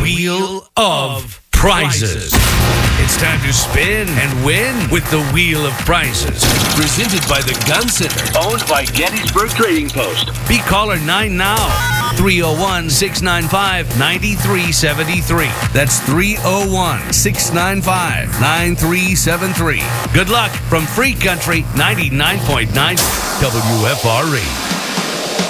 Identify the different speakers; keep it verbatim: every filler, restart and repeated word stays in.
Speaker 1: Wheel of Prizes. It's time to spin and win with the Wheel of Prizes. Presented by the Gun Center.
Speaker 2: Owned by Gettysburg Trading Post.
Speaker 1: Be caller nine now. three oh one, six nine five, nine three seven three. That's three oh one, six nine five, nine three seven three. Good luck from Free Country ninety-nine point nine W F R E.